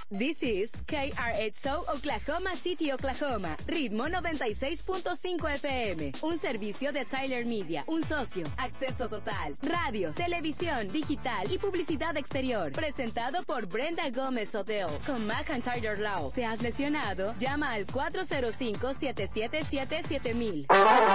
This is KRXO Oklahoma City, Oklahoma. Ritmo 96.5 FM. Un servicio de Tyler Media. Un socio. Acceso total. Radio, televisión, digital y publicidad exterior. Presentado por Brenda Gómez Odell. Con McIntyre Law. ¿Te has lesionado? Llama al 405-777-7000.